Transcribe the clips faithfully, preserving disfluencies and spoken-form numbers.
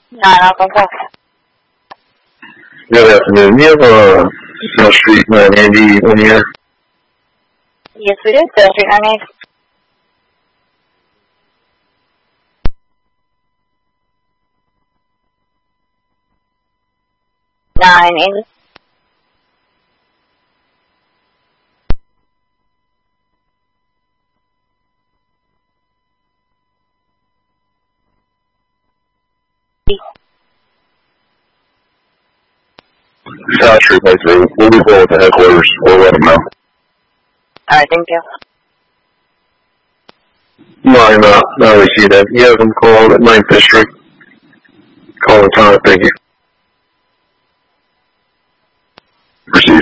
Nine Alpha Golf. Good afternoon. You have a Mill Street nine eighty one year? Yes, we did. Mill Street nine eighty. Nine eighty. South Street by through. We'll be going to headquarters. We'll let them know. Alright, thank you. Nine, uh, now we see that. You have them called at ninth District. Call the time. Thank you. Receive.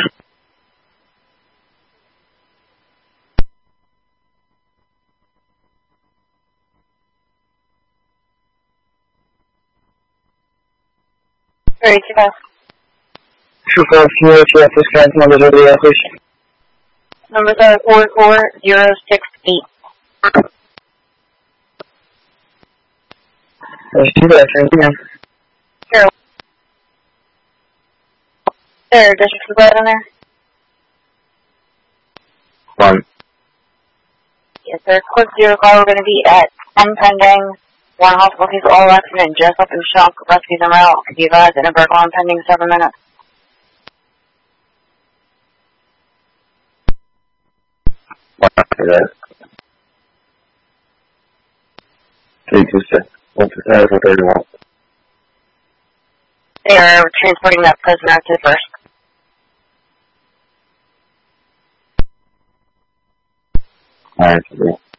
Three, two, five. Two five zero, check this guy's numbers over there, please. Numbers are four four zero six eight. Let's do that, thank you. Sure. There, district is right in there? One. Yes, sir. Quick zero call. We're going to be at ten pending. One hospital case, all accident, just up in shock. Rescues en route. You guys in a burglar on pending seven minutes. One after that. Take two six. One to that, what they want. They are transporting that prisoner to first. Alright,